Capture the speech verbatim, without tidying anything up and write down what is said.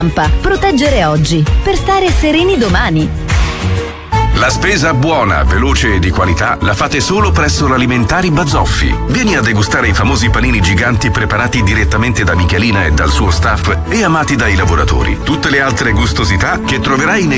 Proteggere oggi per stare sereni domani. La spesa buona, veloce e di qualità la fate solo presso l'Alimentari Bazzoffi. Vieni a degustare i famosi panini giganti preparati direttamente da Michelina e dal suo staff e amati dai lavoratori. Tutte le altre gustosità che troverai nei